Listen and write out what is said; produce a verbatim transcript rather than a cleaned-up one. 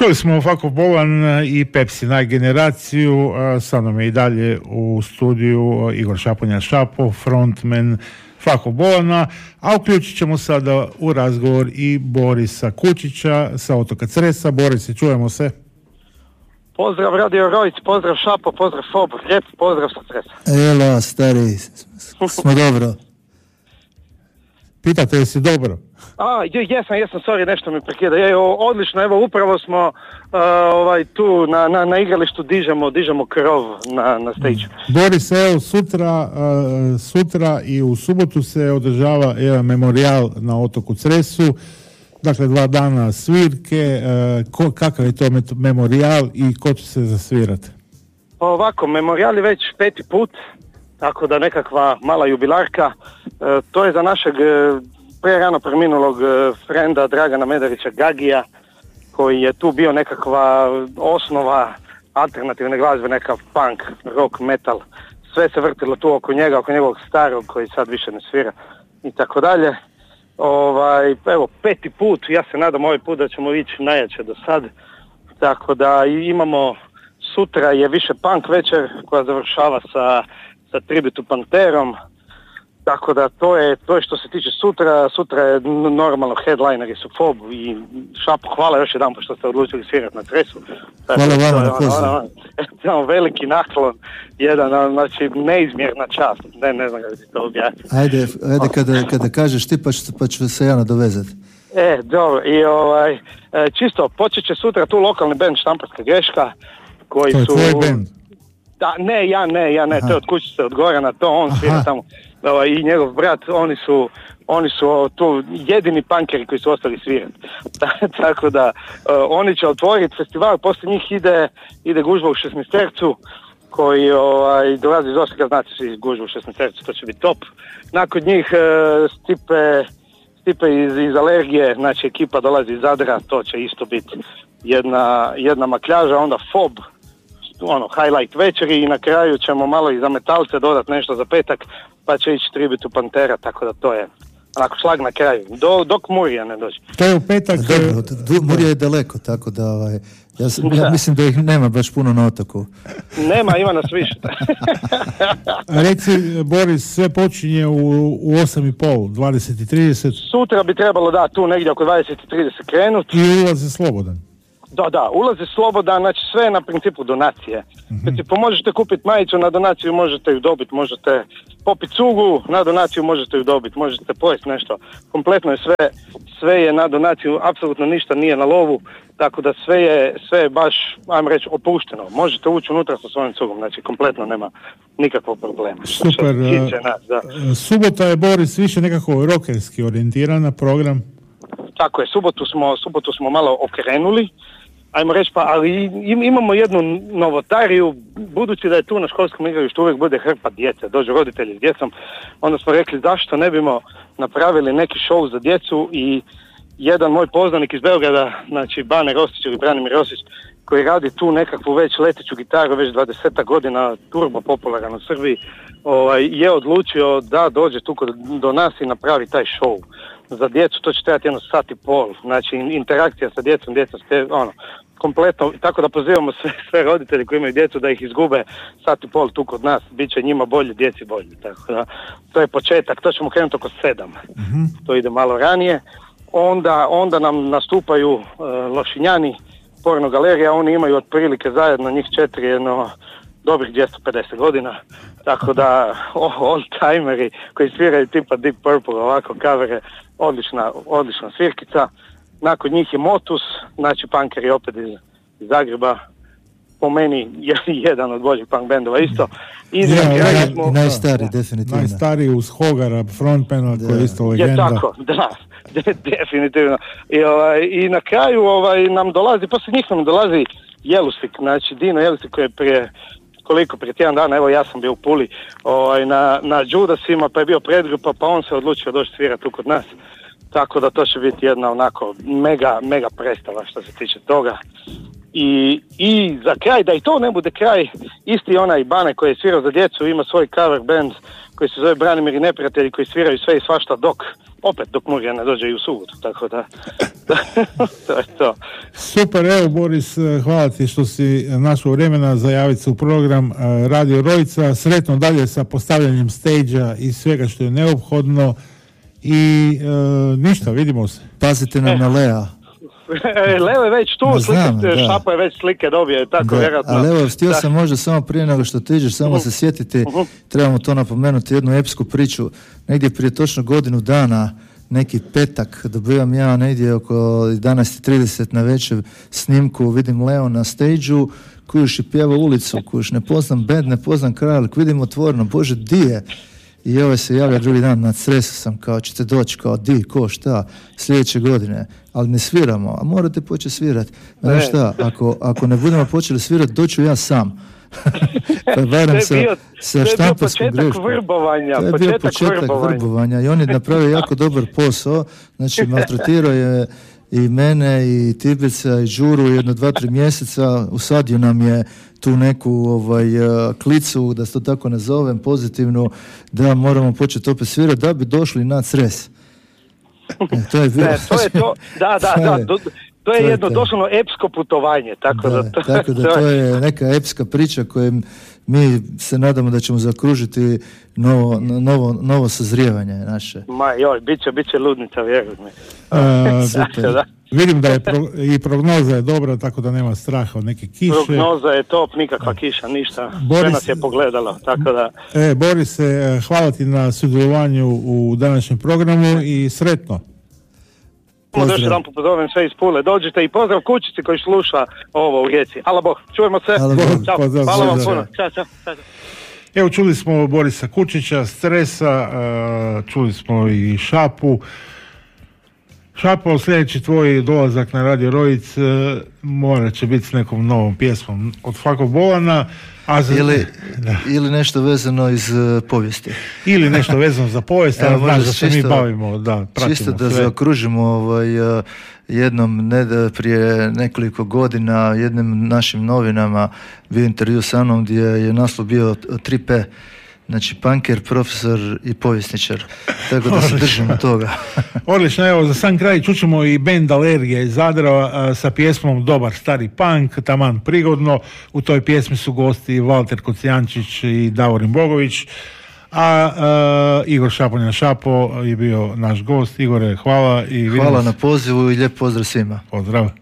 Čuli smo Fako Bolan i Pepsi Night generaciju, sa nam je i dalje u studiju Igor Šaponja Šapo, frontman Fako Bolana, a uključit ćemo sada u razgovor i Borisa Kučića sa otoka Cresa. Boris, čujemo se. Pozdrav Radio Rojc, pozdrav Šapo, pozdrav Fob, lijep pozdrav sa Cresa. Elo, stari, smo dobro. Pitate jesi dobro? A, jesam, jesam, sorry, nešto mi prekida. Je, odlično, evo, upravo smo uh, ovaj, tu na, na, na igralištu dižemo, dižemo krov na, na stage. Boris, evo, sutra, uh, sutra i u subotu se održava jedan memorijal na otoku Cresu. Dakle, dva dana svirke. Uh, ko, kakav je to memorijal i ko će se zasvirati? Ovako, memorijal je već peti put, tako da nekakva mala jubilarka. Uh, to je za našeg uh, pre rano preminulog uh, frenda Dragana Medarića Gagija, koji je tu bio nekakva osnova alternativne glazbe, nekav punk, rock, metal. Sve se vrtilo tu oko njega, oko njegovog starog koji sad više ne svira i tako dalje. Ovaj, evo, peti put, ja se nadam ovaj put da ćemo ići najjače do sad, tako da imamo, sutra je više punk večer koja završava sa, sa Tributu Panterom, tako da to je, to je što se tiče sutra. Sutra je normalno, headlineri su Fob i Šapo, hvala još jedan što ste odlučili svirati na Cresu. Hvala vama na pozivu. Evo, veliki naklon, jedan, znači neizmjerna čast, ne, ne znam kako ti to objasniti. Ajde, ajde kada, kada kažeš ti pa ću, pa ću se ja nadovezati. E, dobro, i ovaj, čisto, počet će sutra tu lokalni band Štamparska greška, koji to su... To je tvoj band? Da, ne, ja ne, ja ne, Aha. To je od kućice, od Gorana, to on svira tamo. Ovaj, i njegov brat, oni su, oni su tu jedini punkeri koji su ostali svirati. Tako da, uh, oni će otvoriti festival, poslije njih ide, ide gužba u šesnaestercu, koji ovaj, dolazi iz Osijeka, znate svi gužba u šesnaestercu, to će biti top. Nakon njih uh, Stipe, Stipe iz, iz Alergije, znači ekipa dolazi iz Zadra, to će isto biti jedna, jedna makljaža, onda Fob, ono, highlight večeri i na kraju ćemo malo i za metalce dodati nešto za petak, pa će ići Tributu Pantera, tako da to je onako šlag na kraju, Do, dok Murija ne dođe. To je u petak. Dobro, Murija je daleko, tako da ovaj, ja, ja mislim da ih nema baš puno na otoku. Nema, ima nas više. Reci, Boris, sve počinje u, u osam i pol, dvadeset i trideset. Sutra bi trebalo da tu negdje oko dvadeset i trideset krenuti. I ulaze slobodan. Da, da, ulazi slobodan, znači sve je na principu donacije. Mm-hmm. Principu možete kupiti majicu, na donaciju možete ju dobiti, možete popiti cugu, na donaciju možete ju dobiti, možete pojesti nešto. Kompletno je sve, sve je na donaciju, apsolutno ništa nije na lovu, tako da sve je, sve je baš, ajmo reći, opušteno. Možete ući unutra sa svojim cugom, znači kompletno nema nikakvog problema. Super, nas, da. Subota je, Boris, više nekako rockerski orijentirana program. Tako je, subotu smo, subotu smo malo okrenuli. Ajmo reći, pa, ali imamo jednu novotariju, budući da je tu na školskom igralištu uvijek bude hrpa djece, dođu roditelji s djecom, onda smo rekli zašto ne bimo napravili neki show za djecu i jedan moj poznanik iz Beograda, znači Bane Rosić ili Branimir Rosić, koji radi tu nekakvu već leteću gitaru već dvadeset godina, turbo popularan u Srbiji, ovaj, je odlučio da dođe tu kod, do nas i napravi taj show. Za djecu to će trebati jedno sat i pol, znači interakcija sa djecom, djeca ste, ono, kompletno, tako da pozivamo sve, sve roditelji koji imaju djecu da ih izgube sat i pol tu kod nas, bit će njima bolje, djeci bolje, tako da to je početak, to ćemo krenuti oko sedam, mm-hmm. To ide malo ranije, onda, onda nam nastupaju uh, Lošinjani, Porno galerija, oni imaju otprilike zajedno njih četiri, jedno dobrih dvjesto pedeset godina, tako da oh, old timeri koji sviraju tipa Deep Purple, ovako kavere, odlična, odlična svirkica. Nakon njih je Motus, znači punkeri opet iz, iz Zagreba, po meni je jedan od boljih punk bendova isto. I ja, na kraju ja, smo... Najstariji, definitivno. Najstariji uz Hogara, frontmana koji je isto legenda. Je tako, da, de, definitivno. I, ovaj, I na kraju ovaj, nam dolazi, poslije njih nam dolazi Jelusik, znači Dino Jelusik koji je prije koliko, prije tjedan dana, evo ja sam bio u Puli ovaj, na, na Judasima, pa je bio predgrupa, pa on se odlučio doći svirati tu kod nas. Tako da to će biti jedna onako mega, mega predstava što se tiče toga. I, I za kraj, da i to ne bude kraj, isti onaj Bane koji je svirao za djecu, ima svoj cover band koji se zove Branimir i neprijatelji, koji sviraju sve i svašta dok, opet dok Murija ne dođe i u subotu, tako da, to je to. Super, evo Boris, hvala ti što si našao vremena za javiti se u program Radio Rojica. Sretno dalje sa postavljanjem stage-a i svega što je neophodno i e, ništa, vidimo se. Pazite nam na Lea. Leo je već tu, Ma, slike, znam, Šapo je već slike dobio, tako da, vjerojatno. ali evo, htio da. sam možda samo prije nego što ti ideš, samo uh-huh. se sjetiti, uh-huh. trebamo to napomenuti, jednu epsku priču, negdje prije točno godinu dana, neki petak, dobivam ja negdje oko jedanaest i trideset na večer snimku, vidim Leo na stage-u, kojuš i pjeva ulicu, kojuš ne poznam band, ne poznam kraj, vidim otvoreno, Bože, di je? I ovaj se javlja drugi dan, na stresu sam, kao ćete doći, kao di, ko, šta, sljedeće godine, ali ne sviramo, a morate početi svirati. Znaš šta, ako, ako ne budemo počeli svirati, doću ja sam. Pa barem sa, sa štamparskom greškom. Vrbovanja, to je bio početak vrbovanja. vrbovanja i on je napravio jako dobar posao, znači maltretirao je i mene i Tibeca i Đuru jedno dva, tri mjeseca, usadio nam je tu neku ovaj, klicu, da se to tako nazovem, pozitivnu, da moramo početi opet svirati da bi došli na Cres. E, to je bilo. Ne, to je to, da, da, da, do, to je to jedno je doslovno epsko putovanje, tako da, da, to, tako da to je neka epska priča kojim mi se nadamo da ćemo zakružiti novo, novo, novo sazrijevanje naše. Ma joj, bit će, bit će ludnica, vjeruj mi. Uh, da. Vidim da je pro, i prognoza je dobra, tako da nema straha od neke kiše. Prognoza je top, nikakva kiša, ništa. Boris, sve nas je pogledalo, tako da... E, Borise, hvala ti na sudjelovanju u današnjem programu i sretno. Pozdrav. Još jedan pozovem sve iz Pule. Dođite i pozdrav kućici koji sluša ovo u Rijeci. Hvala Bog, čujemo se. Hvala Bog. Ćao. Pozdrav, hvala vam pozdrav. puno. Ćao, čao, čao. Evo, čuli smo Borisa Kučića, Stresa, čuli smo i Šapu. Šapo, sljedeći tvoj dolazak na Radio Rojic morat će biti s nekom novom pjesmom od Fako Bolana. A za... ili, ili nešto vezano iz uh, povijesti. Ili nešto vezano za povijest, ali znaš da se mi bavimo, da, pratimo čisto da sve. zaokružimo ovaj, uh, jednom, ne da prije nekoliko godina, jednim našim novinama bio intervju sa mnom gdje je naslov bio tri P. Znači, punker, profesor i povjesničar. Tako da se držimo toga. Odlično, evo, za sam kraj čućemo i band Alergija iz Zadra a, sa pjesmom Dobar stari punk, taman prigodno. U toj pjesmi su gosti Valter Kocijančić i Davorin Bogović, a, a Igor Šaponja Šapo je bio naš gost. Igore, hvala. I hvala na pozivu i lijep pozdrav svima. Pozdrav.